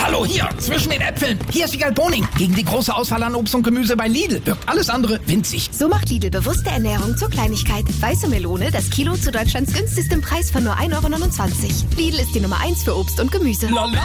Hallo, hier, zwischen den Äpfeln. Hier ist Wiegald Boning. Gegen die große Auswahl an Obst und Gemüse bei Lidl wirkt alles andere winzig. So macht Lidl bewusste Ernährung zur Kleinigkeit. Weiße Melone, das Kilo zu Deutschlands günstigstem Preis von nur 1,29 €. Lidl ist die Nummer 1 für Obst und Gemüse.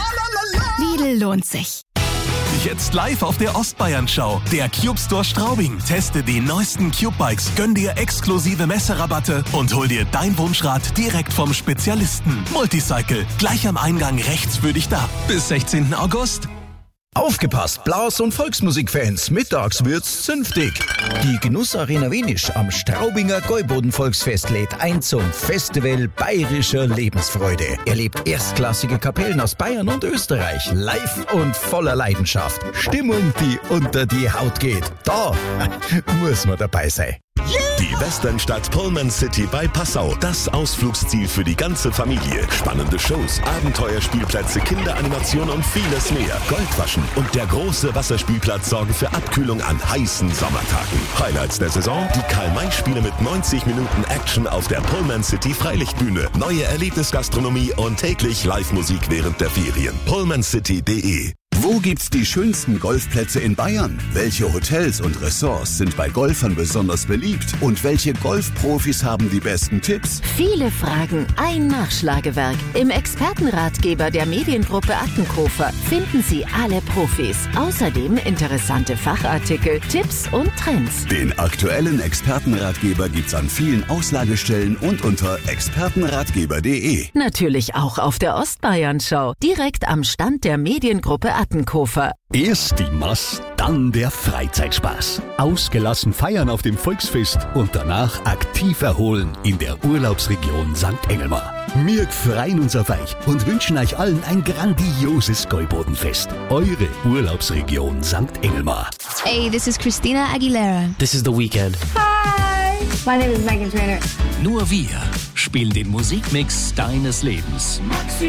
Lidl lohnt sich. Jetzt live auf der Ostbayern-Schau. Der Cube Store Straubing. Teste die neuesten Cube-Bikes, gönn dir exklusive Messerabatte und hol dir dein Wunschrad direkt vom Spezialisten. Multicycle, gleich am Eingang rechts für dich da. Bis 16. August. Aufgepasst, Blas- und Volksmusikfans, mittags wird's zünftig. Die Genussarena Wenisch am Straubinger Gäuboden-Volksfest lädt ein zum Festival bayerischer Lebensfreude. Erlebt erstklassige Kapellen aus Bayern und Österreich, live und voller Leidenschaft. Stimmung, die unter die Haut geht. Da muss man dabei sein. Die Westernstadt Pullman City bei Passau. Das Ausflugsziel für die ganze Familie. Spannende Shows, Abenteuerspielplätze, Kinderanimation und vieles mehr. Goldwaschen und der große Wasserspielplatz sorgen für Abkühlung an heißen Sommertagen. Highlights der Saison: die Karl-May-Spiele mit 90 Minuten Action auf der Pullman City Freilichtbühne. Neue Erlebnisgastronomie und täglich Live-Musik während der Ferien. pullmancity.de. Wo gibt's die schönsten Golfplätze in Bayern? Welche Hotels und Ressorts sind bei Golfern besonders beliebt? Und welche Golfprofis haben die besten Tipps? Viele Fragen, ein Nachschlagewerk. Im Expertenratgeber der Mediengruppe Attenkofer finden Sie alle Profis. Außerdem interessante Fachartikel, Tipps und Trends. Den aktuellen Expertenratgeber gibt's an vielen Auslagestellen und unter expertenratgeber.de. Natürlich auch auf der Ostbayern-Schau, direkt am Stand der Mediengruppe Attenkofer. Erst die Mass, dann der Freizeitspaß. Ausgelassen feiern auf dem Volksfest und danach aktiv erholen in der Urlaubsregion St. Engelmar. Wir freuen uns auf euch und wünschen euch allen ein grandioses Gäubodenfest. Eure Urlaubsregion St. Engelmar. Hey, this is Christina Aguilera. This is The Weeknd. Hi, my name is Meghan Trainor. Nur wir spielen den Musikmix deines Lebens.